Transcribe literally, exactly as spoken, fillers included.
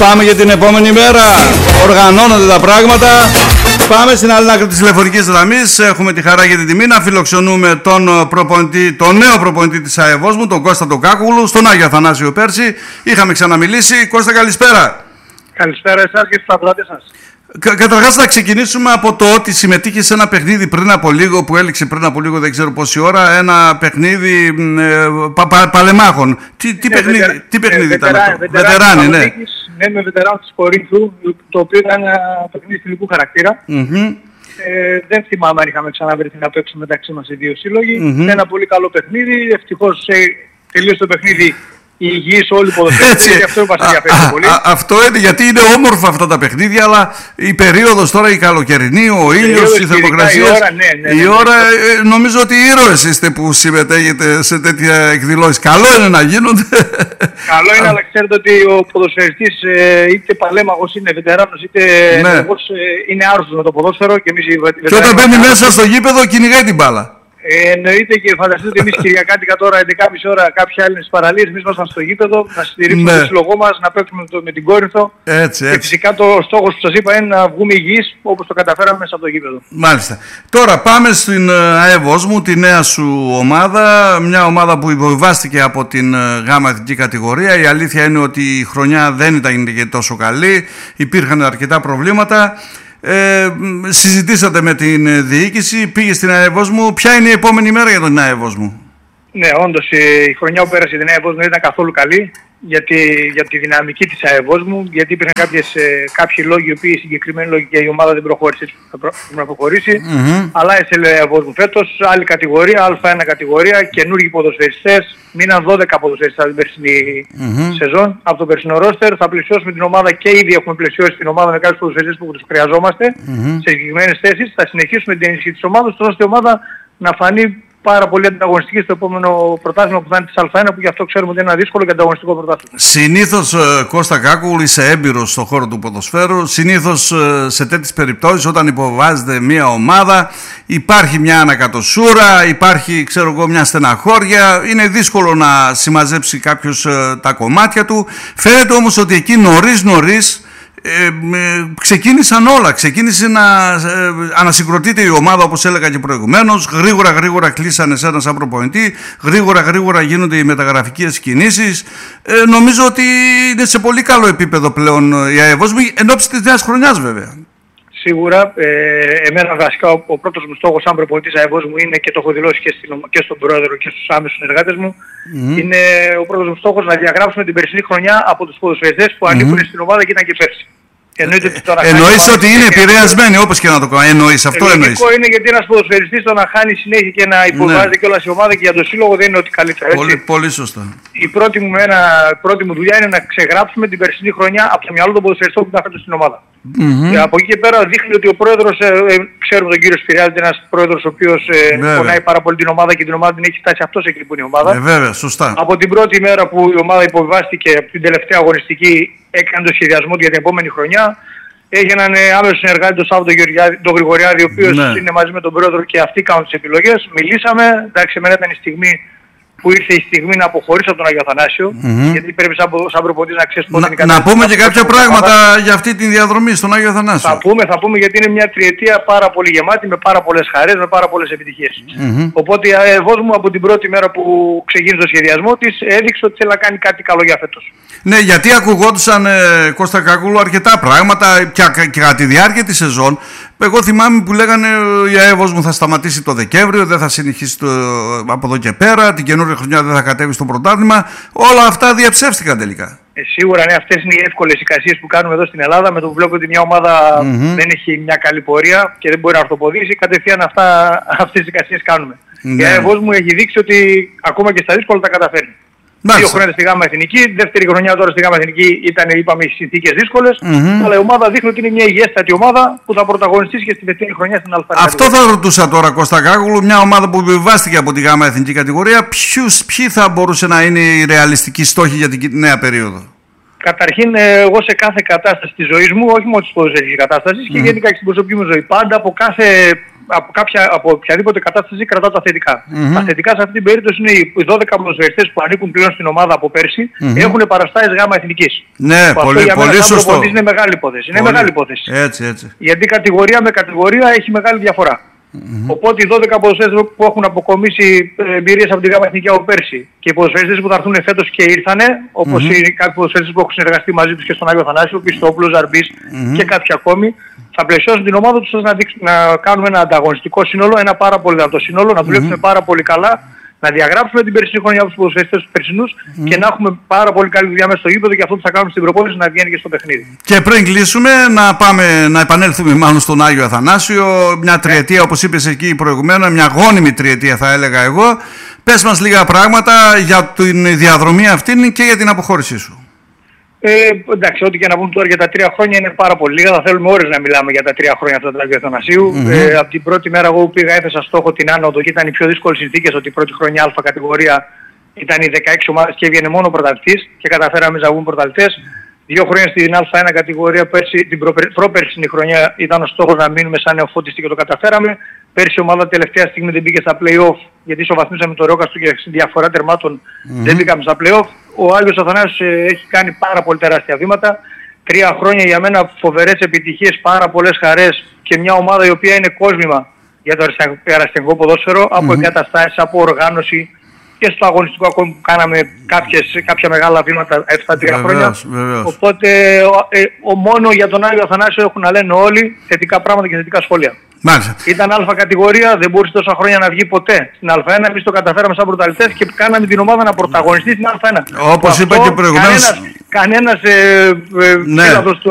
Πάμε για την επόμενη μέρα. Οργανώνονται τα πράγματα. Πάμε στην άλλη άκρη της τηλεφωνικής γραμμής. Έχουμε τη χαρά και την τιμή να φιλοξενούμε τον, προπονητή, τον νέο προπονητή της ΑΕΒΟΣΜΟΥ, τον Κώστα τον Κάκουλου, στον Άγιο Αθανάσιο πέρσι. Είχαμε ξαναμιλήσει. Κώστα, καλησπέρα. Καλησπέρα εσάς και στους ακροατές σας. Κα, καταρχάς να ξεκινήσουμε από το ότι συμμετείχε σε ένα παιχνίδι πριν από λίγο, που έληξε πριν από λίγο, δεν ξέρω πόση ώρα, ένα παιχνίδι ε, πα, πα, παλεμάχων. Τι, τι, ναι, παιχνίδι, βετερα, τι παιχνίδι ε, ήταν βετερα, αυτό? Βετεράνι, ναι. Ναι, με βετεράνο της Κορίνθου, το οποίο ήταν ένα παιχνίδι φιλικού χαρακτήρα. Mm-hmm. Ε, δεν θυμάμαι αν είχαμε ξαναβρεθεί να παίξουμε μεταξύ μας οι δύο σύλλογοι. Mm-hmm. Ένα πολύ καλό παιχνίδι, ευτυχώς ε, τελείωσε το παιχνίδι. Οι υγιείς όλοι οι ποδοσφαιριστές, αυτό μας ενδιαφέρει πολύ. Α, αυτό είναι γιατί είναι όμορφα αυτά τα παιχνίδια, αλλά η περίοδος τώρα η καλοκαιρινή, ο ήλιος, οι θερμοκρασίες, η ώρα, ναι, ναι, ναι, η ώρα ναι. Νομίζω ότι ήρωες είστε που συμμετέχετε σε τέτοια εκδηλώσεις. Καλό είναι να γίνονται. Καλό είναι, αλλά ξέρετε ότι ο ποδοσφαιριστής είτε παλέμαχος, είτε βετεράνος, είτε ναι. ενεργός, είναι άρρωστος με το ποδόσφαιρο. Και, εμείς, και όταν μπαίνει μέσα στο γήπεδο κυνηγάει την μπάλα. Ε, εννοείται και φανταστείτε ότι εμείς Κυριακάτικα τώρα έντεκα και μισή ώρα κάποιοι άλλοι στις παραλίες, εμείς ήμασταν στο γήπεδο να στηρίξουμε ναι. το σύλλογό μας, να παίξουμε το, με την Κόρινθο. Έτσι, έτσι. Και φυσικά το στόχος που σας είπα είναι να βγούμε υγιείς όπως το καταφέραμε μέσα από το γήπεδο. Μάλιστα. Τώρα πάμε στην ΑΕΒΟΣΜΟΥ, τη νέα σου ομάδα, μια ομάδα που υποβιβάστηκε από την γάμα εθνική κατηγορία. Η αλήθεια είναι ότι η χρονιά δεν ήταν και τόσο καλή, υπήρχαν αρκετά προβλήματα. Ε, συζητήσατε με την διοίκηση, πήγε στην ΑΕΒΟΣΜΟΥ. Ποια είναι η επόμενη μέρα για την ΑΕΒΟΣΜΟΥ? Ναι, όντως η χρονιά που πέρασε την ΑΕΒΟΣΜΟΥ δεν ήταν καθόλου καλή γιατί, για τη δυναμική της ΑΕΒΟΣΜΟΥ, γιατί υπήρχαν κάποιες, ε, κάποιοι λόγοι, οι οποίοι συγκεκριμένοι λόγοι και η ομάδα δεν προχώρησε θα προ, να προχωρήσει. Mm-hmm. Αλλά ήθελε η ΑΕΒΟΣΜΟΥ φέτος, άλλη κατηγορία, Α1 κατηγορία, καινούργιοι ποδοσφαιριστές. Μείναν δώδεκα ποδοσφαιριστές την περσινή mm-hmm. σεζόν. Από το περσινό ρόστερ θα πλησιώσουμε την ομάδα και ήδη έχουμε πλησιώσει την ομάδα με κάποιους ποδοσφαιριστές που τους χρειαζόμαστε mm-hmm. σε συγκεκριμένες θέσεις. Θα συνεχίσουμε την ενίσχυση της ομάδας, ώστε η ομάδα να φανεί πάρα πολύ ανταγωνιστική στο επόμενο πρωτάθλημα που θα είναι της Α1, που γι' αυτό ξέρουμε ότι είναι ένα δύσκολο και ανταγωνιστικό πρωτάθλημα. Συνήθως, Κώστα Κάκουλου, είσαι έμπειρος στον χώρο του ποδοσφαίρου. Συνήθως σε τέτοιες περιπτώσεις, όταν υποβάζεται μια ομάδα, υπάρχει μια ανακατοσούρα, υπάρχει, ξέρω εγώ, μια στεναχώρια. Είναι δύσκολο να συμμαζέψει κάποιος τα κομμάτια του. Φαίνεται όμως ότι εκεί νωρίς νωρίς Ε, ε, ξεκίνησαν όλα, ξεκίνησε να ε, ανασυγκροτείται η ομάδα, όπως έλεγα και προηγουμένως. Γρήγορα γρήγορα κλείσανε σε ένα σαν προπονητή, γρήγορα γρήγορα γίνονται οι μεταγραφικές κινήσεις. ε, Νομίζω ότι είναι σε πολύ καλό επίπεδο πλέον η ΑΕΒΟΣΜΟΥ, εν ώψη της νέας χρονιάς βέβαια. Σίγουρα, ε, εμένα βασικά ο, ο πρώτος μου στόχος σαν προπονητής ΑΕΒΟΣΜΟΥ είναι, και το έχω δηλώσει και, στην, και στον πρόεδρο και στους άμεσους συνεργάτες μου, mm-hmm. είναι ο πρώτος μου στόχος να διαγράψουμε την περσινή χρονιά από τους ποδοσφαιριστές που ανήκουν mm-hmm. στην ομάδα και ήταν και πέρσι. Εννοείται ότι τώρα εννοείς ότι είναι επηρεασμένοι, όπως και να το κάνω. Εννοείς, αυτό εννοείς. Το είναι γιατί ένας ποδοσφαιριστής το να χάνει συνέχεια και να υποβάζεται ναι. κιόλας η ομάδα και για το σύλλογο δεν είναι ότι καλύτερα. Έτσι. Πολύ, πολύ σωστά. Η πρώτη μου, ένα, πρώτη μου δουλειά είναι να ξεγράψουμε την περσινή χρονιά από το μυαλό των ποδοσφαιριστών που ήταν φέτος στην ομάδα. Mm-hmm. Και από εκεί και πέρα δείχνει ότι ο πρόεδρος, ε, ε, ξέρουμε τον κύριο Σπυριάδη, είναι ένας πρόεδρος ο οποίος ε, πονάει πάρα πολύ την ομάδα και την ομάδα την έχει φτάσει αυτός εκεί που είναι η ομάδα. Ε, βέβαια, σωστά. Από την πρώτη μέρα που η ομάδα υποβιβάστηκε από την τελευταία αγωνιστική, έκανε το σχεδιασμό για την επόμενη χρονιά. Έχει έναν άμεσο συνεργάτη, τον Σάββατο τον Γρηγοριάδη, ο οποίος ναι. είναι μαζί με τον πρόεδρο και αυτοί κάνουν τις επιλογές. Μιλήσαμε, εντάξει, εμένα ήταν η στιγμή που ήρθε η στιγμή να αποχωρήσω από τον Άγιο Αθανάσιο, mm-hmm. γιατί πρέπει σαν, σαν προπονητής να ξέρεις πότε είναι η Να πούμε και κάποια πράγματα για αυτή τη διαδρομή στον Άγιο Αθανάσιο. Θα πούμε, θα πούμε γιατί είναι μια τριετία πάρα πολύ γεμάτη, με πάρα πολλές χαρές, με πάρα πολλές επιτυχίες. Mm-hmm. Οπότε η ΑΕΒΟΣΜΟΥ από την πρώτη μέρα που ξεκίνησε το σχεδιασμό της έδειξε ότι θέλει να κάνει κάτι καλό για φέτος. Ναι, γιατί ακουγόντουσαν, ε, Κώστα Κάκουλου, αρκετά πράγματα και κατά τη διάρκεια της σεζόν. Εγώ θυμάμαι που λέγανε η ΑΕΒΟΣΜΟΥ θα σταματήσει το Δεκέμβριο, δεν θα συνεχίσει το, από εδώ και πέρα, την καινούργια χρονιά δεν θα κατέβει στο πρωτάθλημα. Όλα αυτά διαψεύστηκαν τελικά. Ε, σίγουρα, ναι, αυτές είναι οι εύκολες εικασίες που κάνουμε εδώ στην Ελλάδα. Με το που βλέπω ότι μια ομάδα mm-hmm. δεν έχει μια καλή πορεία και δεν μπορεί να ορθοποδήσει, κατευθείαν αυτά, αυτές τις εικασίες κάνουμε. Mm-hmm. Η ΑΕΒΟΣΜΟΥ έχει δείξει ότι ακόμα και στα δύσκολα τα καταφέρνει. Δύο χρόνια στη γάμα εθνική, δεύτερη χρονιά τώρα στη γάμα εθνική ήταν, είπαμε, οι συνθήκες δύσκολες, mm-hmm. αλλά η ομάδα δείχνει ότι είναι μια υγιέστατη ομάδα που θα πρωταγωνιστήσει και στην επόμενη χρονιά στην Α1. Αυτό θα ρωτούσα τώρα, Κώστα Κάκουλου, μια ομάδα που επιβιβάστηκε από τη γάμα εθνική κατηγορία, ποιους, ποιοι θα μπορούσε να είναι οι ρεαλιστικοί στόχοι για την νέα περίοδο? Καταρχήν, εγώ σε κάθε κατάσταση της ζωής μου, όχι μόνο της ποδοσφαιρικής κατάστασης, mm-hmm. και γενικά και στην προσωπική μου ζωή, πάντα από κάθε από, κάποια, από οποιαδήποτε κατάσταση κρατάω τα θετικά. Mm-hmm. Τα θετικά σε αυτή την περίπτωση είναι οι δώδεκα ποδοσφαιριστές που ανήκουν πλέον στην ομάδα από πέρσι, mm-hmm. έχουν παραστάσεις γάμα εθνικής. Ναι, που πολύ, αυτό για μένα πολύ σαν σωστό. Είναι μεγάλη υπόθεση. Πολύ. Είναι μεγάλη υπόθεση. Έτσι, έτσι. Γιατί κατηγορία με κατηγορία έχει μεγάλη διαφορά. Mm-hmm. Οπότε οι δώδεκα ποδοσφαιριστές που έχουν αποκομίσει εμπειρίες από τη γάμα εθνική από πέρσι και οι ποδοσφαιριστές που θα έρθουν φέτος και ήρθανε, όπως mm-hmm. οι κάποιοι ποδοσφαιριστές που έχουν συνεργαστεί μαζί τους και στον Άγιο Αθανάσιο, Πιστόπουλος, Ζαρμπής mm-hmm. και κάποιοι ακόμη, θα πλαισιώσουν την ομάδα τους ώστε να, δείξουν, να κάνουμε ένα ανταγωνιστικό σύνολο, ένα πάρα πολύ δυνατό σύνολο, να δουλέψουμε mm-hmm. πάρα πολύ καλά, να διαγράψουμε την περσινή χρονιά από τους ποδοσφαιριστές τους περσινούς mm-hmm. και να έχουμε πάρα πολύ καλή δουλειά μέσα στο γήπεδο και αυτό που θα κάνουμε στην προπόνηση να βγαίνει και στο παιχνίδι. Και πριν κλείσουμε, να, πάμε, να επανέλθουμε μάλλον στον Άγιο Αθανάσιο, μια τριετία όπως είπες εκεί προηγουμένως, μια γόνιμη τριετία θα έλεγα εγώ. Πες μας λίγα πράγματα για την διαδρομή αυτή και για την αποχώρησή σου. Ε, εντάξει, ό,τι και να πούμε τώρα για τα τρία χρόνια είναι πάρα πολύ λίγα. Θα θέλουμε ώρες να μιλάμε για τα τρία χρόνια αυτά του Αγίου Αθανασίου. Mm-hmm. Ε, από την πρώτη μέρα εγώ που πήγα έθεσα στόχο την άνοδο και ήταν οι πιο δύσκολες συνθήκες, ότι η πρώτη χρονιά Α κατηγορία ήταν οι δεκαέξι ομάδες και έβγαινε μόνο πρωταθλητής και καταφέραμε να βγούμε πρωταθλητές. Δύο χρόνια στην Α1 κατηγορία, πέρσι, την προπέρσινη χρονιά ήταν ο στόχος να μείνουμε σαν νεοφώτιστοι και το καταφέραμε. Πέρσι η ομάδα τελευταία στιγμή δεν μπήκε στα play-off γιατί ισοβαθμίσαμε το Ρόκαστο και στη διαφορά τερμάτων mm-hmm. δεν μπήκαμε στα play-off. Ο Άγιος Αθανάσιος ε, έχει κάνει πάρα πολύ τεράστια βήματα. Τρία χρόνια για μένα φοβερές επιτυχίες, πάρα πολλές χαρές και μια ομάδα η οποία είναι κόσμημα για το αριστερικό ποδόσφαιρο mm-hmm. από εγκαταστάσεις, από οργάνωση και στο αγωνιστικό ακόμη που κάναμε κάποιες, κάποια μεγάλα βήματα αυτά τρία χρόνια. Βεβαίως. Οπότε ε, ο, μόνο για τον Άγιο Αθανάσιο έχουν να λένε όλοι θετικά πράγματα και θετικά σχόλια. Μάλιστα. Ήταν Α κατηγορία, δεν μπορούσε τόσα χρόνια να βγει ποτέ στην Α1. Εμείς το καταφέραμε σαν πρωταθλητές και κάναμε την ομάδα να πρωταγωνιστεί στην Α1. Όπως είπα και προηγουμένως. Κανένας, κανένας ε, ε, ναι. του